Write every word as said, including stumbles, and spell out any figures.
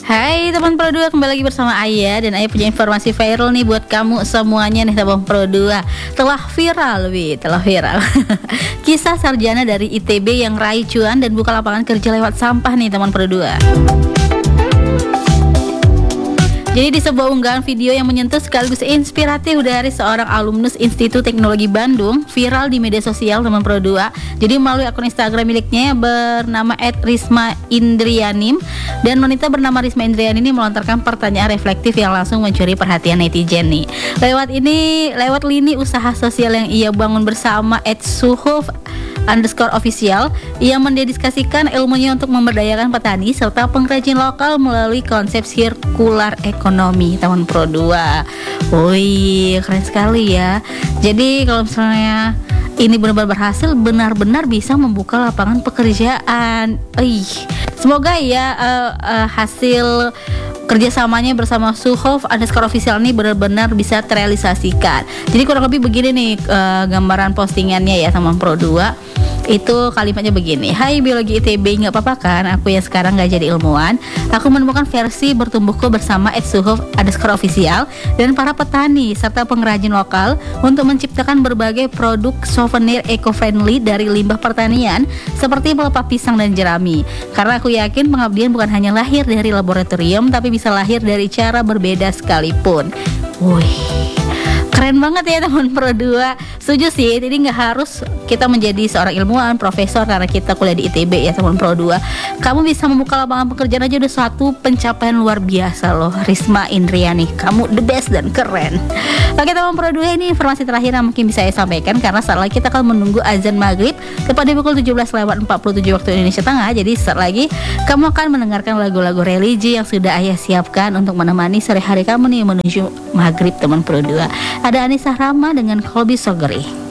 Hai teman Pro dua, kembali lagi bersama Ayah. Dan Ayah punya informasi viral nih buat kamu semuanya nih teman Pro dua. Telah viral, wi, telah viral kisah sarjana dari I T B yang raih cuan dan buka lapangan kerja lewat sampah nih teman Pro dua. Jadi di sebuah unggahan video yang menyentuh sekaligus inspiratif dari seorang alumnus Institut Teknologi Bandung viral di media sosial teman Pro dua. Jadi melalui akun Instagram miliknya bernama et risma indrianim, dan wanita bernama Risma Indriani ini melontarkan pertanyaan reflektif yang langsung mencuri perhatian netizen nih. Lewat ini, lewat lini usaha sosial yang ia bangun bersama et suhuf underscore official, ia mendedikasikan ilmunya untuk memberdayakan petani serta pengrajin lokal melalui konsep sirkular ekonomi teman Pro dua. Wih, keren sekali ya. Jadi kalau misalnya ini benar-benar berhasil, benar-benar bisa membuka lapangan pekerjaan. Ih, semoga ya uh, uh, hasil kerjasamanya bersama Suhof underscore official ini benar-benar bisa terrealisasikan. Jadi kurang lebih begini nih uh, gambaran postingannya ya teman Pro dua. Itu kalimatnya begini: Hai biologi I T B, nggak apa-apa kan aku yang sekarang nggak jadi ilmuwan. Aku menemukan versi bertumbuhku bersama et suhuf underscore official dan para petani serta pengrajin lokal untuk menciptakan berbagai produk souvenir eco-friendly dari limbah pertanian seperti pelepah pisang dan jerami. Karena aku yakin pengabdian bukan hanya lahir dari laboratorium, tapi bisa lahir dari cara berbeda sekalipun. Wih, keren banget ya teman Pro dua. Setuju sih, jadi nggak harus kita menjadi seorang ilmuwan, profesor karena kita kuliah di I T B ya teman Pro dua. Kamu bisa membuka lapangan pekerjaan aja udah suatu pencapaian luar biasa loh. Risma Indriani, kamu the best dan keren. Oke teman Pro dua, ini informasi terakhir yang mungkin bisa saya sampaikan karena saat lagi kita akan menunggu azan maghrib tepat di pukul tujuh belas lewat empat puluh tujuh waktu Indonesia Tengah. Jadi saat lagi kamu akan mendengarkan lagu-lagu religi yang sudah Ayah siapkan untuk menemani sore hari kamu nih menuju maghrib teman Pro dua. Ada Anissa Rama dengan Kolbi Sogeri.